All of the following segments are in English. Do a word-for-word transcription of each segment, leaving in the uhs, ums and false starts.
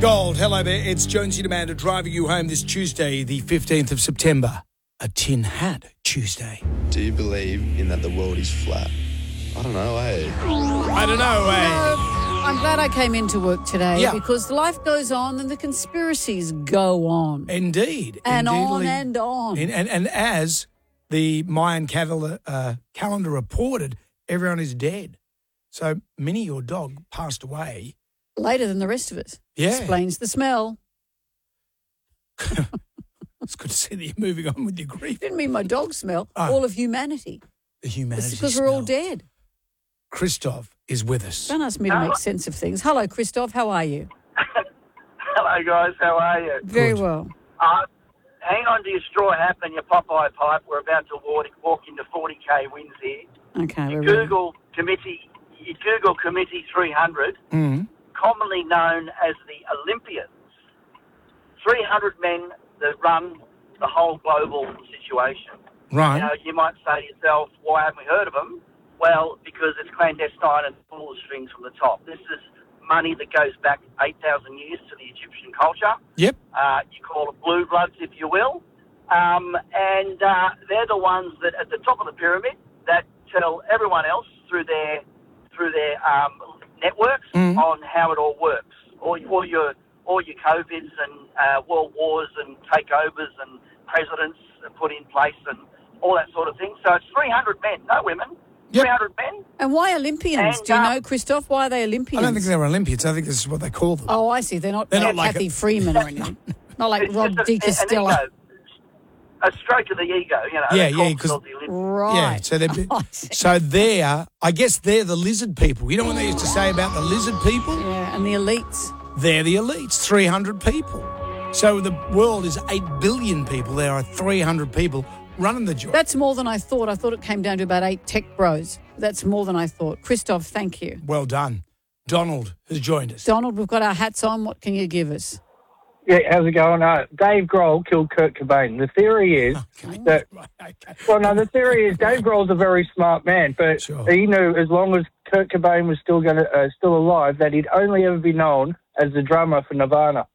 Gold, hello there. It's Jonesy Demander driving you home this Tuesday, the fifteenth of September. A tin hat Tuesday. Do you believe in that the world is flat? I don't know, eh? I don't know, eh? No, I'm glad I came into work today Yeah. because life goes on and the conspiracies go on. Indeed. And on Indeedly. and on. And, and, and as the Mayan calendar, uh, calendar reported, everyone is dead. So Minnie, your dog, passed away. Later than the rest of us. Yeah. Explains the smell. It's good to see that you're moving on with your grief. Didn't mean my dog smell. Oh. All of humanity. The humanity It's because we're all smell. dead. Christoph is with us. Don't ask me to make sense of things. Hello, Christoph. How are you? Hello, guys. How are you? Very Good. well. Uh, hang on to your straw hat and your Popeye pipe. We're about to walk, walk into forty K wins here. Okay. You we're ready. Google committee. You Google Committee three hundred, Mm. commonly known as the Olympians. three hundred men that run the whole global situation. Right. You know, you might say to yourself, why haven't we heard of them? Well, because it's clandestine and full of strings from the top. This is money that goes back eight thousand years to the Egyptian culture. Yep. Uh, you call it blue bloods, if you will. Um, and uh, they're the ones that at the top of the pyramid that tell everyone else through their through their um, networks Mhm. on how it all works. All, all your all your COVIDs and uh, world wars and takeovers and presidents put in place and all that sort of thing. So it's three hundred men, no women, Yep. three hundred men. And why Olympians? And, Do you uh, know, Christoph? Why are they I Olympians? don't think they're Olympians. I think this is what they call them. Oh, I see. They're not, They're like not like Kathy a- Freeman or anything. Not like It's Rob just a- Di an Costello. ego. A stroke of the ego, you know. Yeah, they call yeah, 'cause- themselves the Olympians. Right. Yeah, so they're I see. so they're I guess they're the lizard people. You know what they used to say about the lizard people? Yeah, and the elites. They're the elites, three hundred people. So the world is eight billion people. There are three hundred people running the joint. That's more than I thought. I thought it came down to about eight tech bros. That's more than I thought. Christoph, thank you. Well done. Donald has joined us. Donald, we've got our hats on. What can you give us? Yeah, how's it going? Uh, Dave Grohl killed Kurt Cobain. The theory is Okay. that, Right, okay. well, no, the theory is Dave Grohl's a very smart man, but Sure. he knew as long as Kurt Cobain was still going to uh, still alive, that he'd only ever be known as the drummer for Nirvana.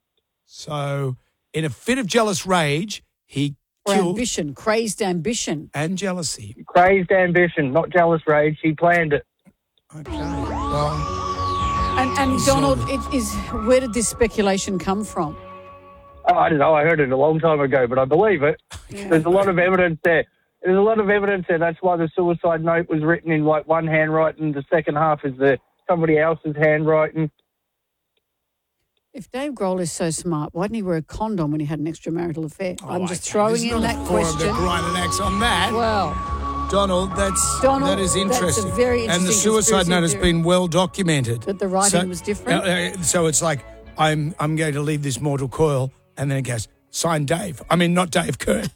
So in a fit of jealous rage, he Or killed ambition, crazed ambition. and jealousy. Crazed ambition, not jealous rage. He planned it. Okay. Well, And, and So- Donald, it is where did this speculation come from? Oh, I don't know. I heard it a long time ago, but I believe it. There's a lot of evidence there. There's a lot of evidence there. That's why the suicide note was written in like one handwriting. The second half is the somebody else's handwriting. If Dave Grohl is so smart, why didn't he wear a condom when he had an extramarital affair? I'm oh, just okay. throwing This is in not that a forum to question. grind an axe on that. Well, Donald, that's Donald, that is that's a interesting. very And the interesting suicide conspiracy note has theory. been well documented. That the writing was different? Uh, uh, so it's like I'm I'm going to leave this mortal coil, and then it goes sign Dave. I mean, not Dave Kurt.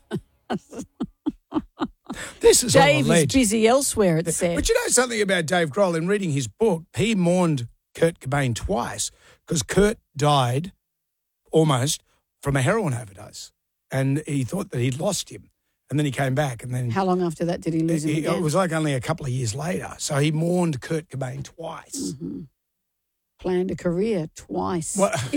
This is all Dave is alleged. busy elsewhere, it said. But you know something about Dave Grohl? In reading his book, he mourned Kurt Cobain twice because Kurt died almost from a heroin overdose, and he thought that he'd lost him, and then he came back, and then How long after that did he lose him he- again? it was like only a couple of years later. So he mourned Kurt Cobain twice. Planned a career twice. Well,